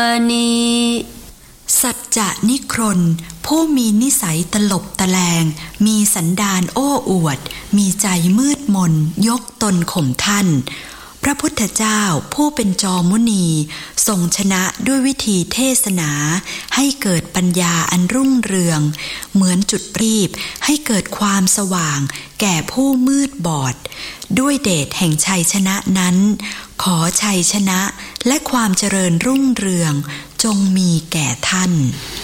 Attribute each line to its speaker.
Speaker 1: นิสัจจะนิครนผู้มีนิสัยตลบตะแลงมีสันดานโอ้อวดมีใจมืดมนยกตนข่มท่านพระพุทธเจ้าผู้เป็นจอมุนีทรงชนะด้วยวิธีเทศนาให้เกิดปัญญาอันรุ่งเรืองเหมือนจุดรีบให้เกิดความสว่างแก่ผู้มืดบอดด้วยเดชแห่งชัยชนะนั้นขอชัยชนะและความเจริญรุ่งเรืองจงมีแก่ท่าน